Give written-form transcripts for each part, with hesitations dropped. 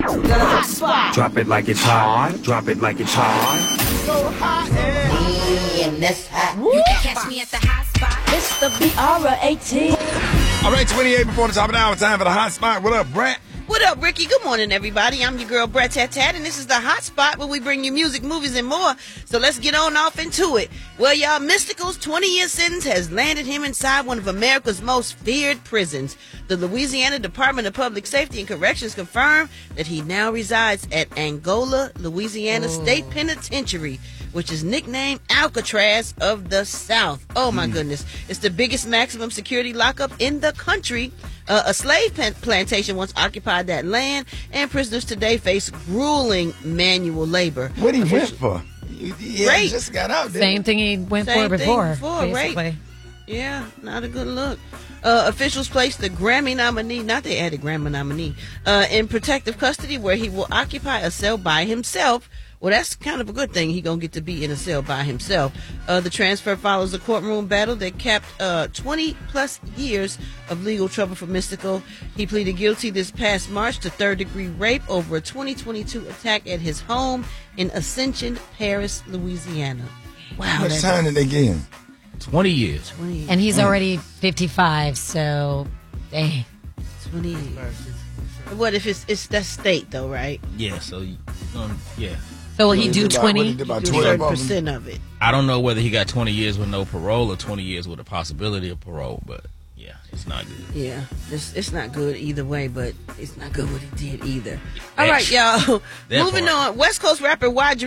The hot spot. Drop it like it's hot. Drop it like it's hot. So hot and that's hot. You can catch me at the hot spot. It's the BR18. All right, 28 before the top of the hour. Time for the hot spot. What up, Brett? What up, Ricky? Good morning, everybody. I'm your girl, Brett Tat Tat, and this is the Hot Spot where we bring you music, movies, and more. So let's get on off into it. Well, y'all, Mystikal's 20-year sentence has landed him inside one of America's most feared prisons. The Louisiana Department of Public Safety and Corrections confirmed that he now resides at Angola, Louisiana State Penitentiary, which is nicknamed Alcatraz of the South. Oh, my goodness. It's the biggest maximum security lockup in the country. A slave plantation once occupied that land, and prisoners today face grueling manual labor. What he went for? He just got out there. Same thing he went for before. Right? Yeah, not a good look. Officials placed the Grammy nominee, not the added Grammy nominee, in protective custody where he will occupy a cell by himself. Well, that's kind of a good thing. He gonna get to be in a cell by himself. The transfer follows a courtroom battle that capped 20-plus years of legal trouble for Mystikal. He pleaded guilty this past March to third-degree rape over a 2022 attack at his home in Ascension, Paris, Louisiana. Wow. How much time did they give him? 20 years. And he's already 55, so dang. 20 years. What if it's that state, though, right? Yeah, so, yeah. So will he do 20? About Do 30% of it. I don't know whether he got 20 years with no parole or 20 years with a possibility of parole, but yeah, it's not good. Yeah, it's not good either way, but it's not good what he did either. All right, y'all. Moving on. West Coast rapper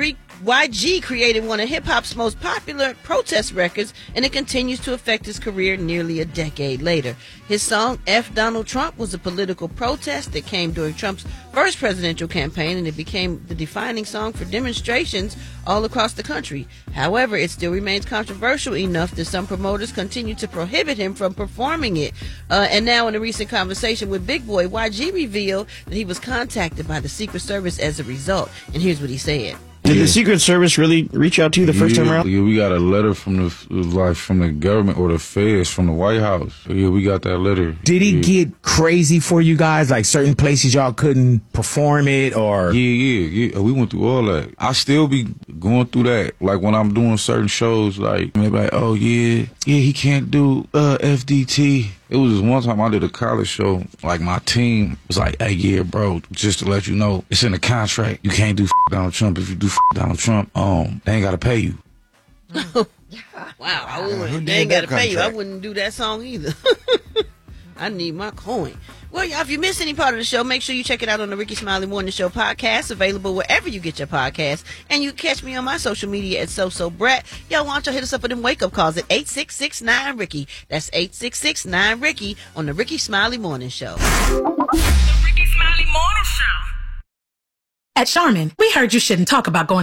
YG created one of hip-hop's most popular protest records, and it continues to affect his career nearly a decade later. His song, F Donald Trump, was a political protest that came during Trump's first presidential campaign, and it became the defining song for demonstrations all across the country. However, it still remains controversial enough that some promoters continue to prohibit him from performing it. And now, in a recent conversation with Big Boy, YG revealed that he was contacted by the Secret Service as a result. And here's what he said. Did the Secret Service really reach out to you the first time around? Yeah, we got a letter from the government or the feds from the White House. Yeah, we got that letter. Did it get crazy for you guys? Like certain places y'all couldn't perform it or? Yeah. We went through all that. I still be going through that. Like when I'm doing certain shows, like maybe like, oh yeah, he can't do FDT. It was just one time I did a college show. Like my team was like, hey, yeah, bro, just to let you know, it's in the contract. You can't do Donald Trump. If you do Donald Trump, they ain't got to pay you. Wow, I wouldn't. They ain't got to pay you. I wouldn't do that song either. I need my coin. Well, y'all, if you missed any part of the show, make sure you check it out on the Ricky Smiley Morning Show podcast, available wherever you get your podcasts. And you can catch me on my social media at SoSoBrett. Y'all, why don't you hit us up with them wake-up calls at 866-9-RICKY. That's 866-9-RICKY on the Ricky Smiley Morning Show. The Ricky Smiley Morning Show. At Charmin, we heard you shouldn't talk about going